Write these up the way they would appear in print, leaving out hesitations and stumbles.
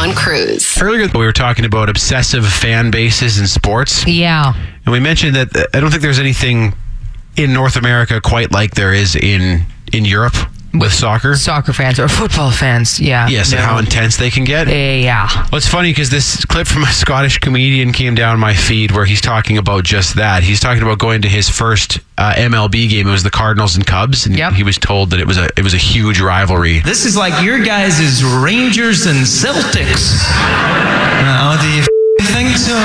on Cruise. Earlier, we were talking about obsessive fan bases in sports. Yeah. And we mentioned that I don't think there's anything in North America quite like there is in Europe with soccer. Soccer fans or football fans, yeah. Yes, and how intense they can get. Yeah. Well, it's funny because this clip from a Scottish comedian came down my feed where he's talking about just that. He's talking about going to his first MLB game. It was the Cardinals and Cubs, and he was told that it was a huge rivalry. This is like your guys' Rangers and Celtics. Oh, do you think so,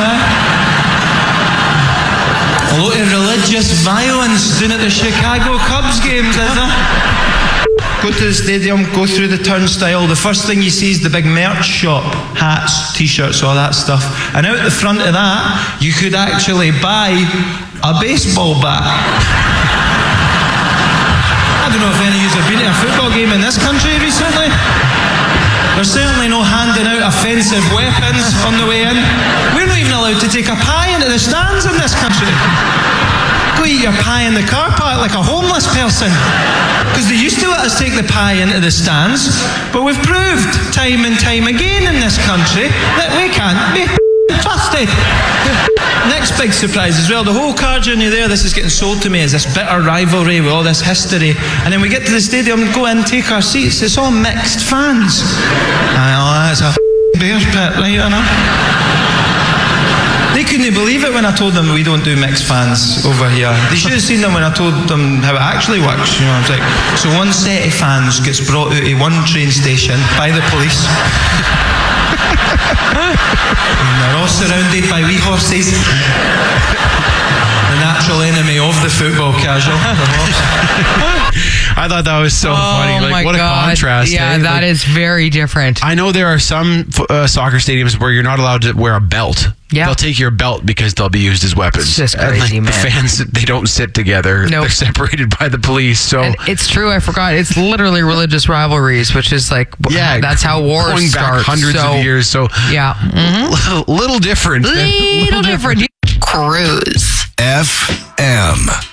A lot of religious violence down at the Chicago Cubs games, is there? Go to the stadium, go through the turnstile. The first thing you see is the big merch shop. Hats, t-shirts, all that stuff. And out the front of that, you could actually buy a baseball bat. I don't know if any of you have been to a football game in this country recently. There's certainly no handing out offensive weapons on the way in. We're not even allowed to take a pie into the stands in this country. Go eat your pie in the car park like a homeless person. Because they used to let us take the pie into the stands, but we've proved time and time again in this country that we can't be trusted. Next big surprise as well, the whole car journey there, this is getting sold to me as this bitter rivalry with all this history. And then we get to the stadium, go in, take our seats, it's all mixed fans. I know, that's a bear's pit, right enough. They couldn't believe it when I told them we don't do mixed fans over here. They should have seen them when I told them how it actually works. You know, I was like, so one set of fans gets brought out of one train station by the police. And they're all surrounded by wee horses. The natural enemy of the football casual. I thought that was so funny. Like, my what God. a contrast. Yeah, that is very different. I know there are some soccer stadiums where you're not allowed to wear a belt. Yeah. They'll take your belt because they'll be used as weapons. It's just And, crazy, man. The fans, they don't sit together. Nope. They're separated by the police. So And it's true, I forgot. It's literally religious rivalries, which is like, that's how wars going start. back hundreds of years. So yeah. little different. Little different. Cruise. FM.